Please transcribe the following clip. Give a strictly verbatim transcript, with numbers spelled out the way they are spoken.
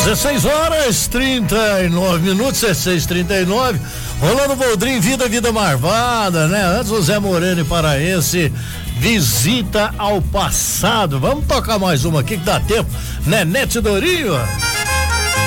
dezesseis horas, trinta e nove minutos, dezesseis e trinta e nove. Rolando Boldrin, Vida, Vida Marvada, né? Antes o Zé Moreno e Paraense, Visita ao Passado. Vamos tocar mais uma aqui que dá tempo, né? Nete Dorinho.